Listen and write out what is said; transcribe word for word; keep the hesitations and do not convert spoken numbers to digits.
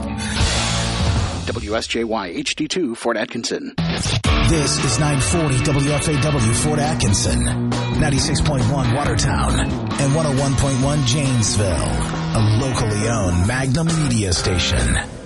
W S J Y H D two, Fort Atkinson. This is nine forty W F A W, Fort Atkinson, ninety-six point one Watertown, and one oh one point one Janesville, a locally owned Magnum media station.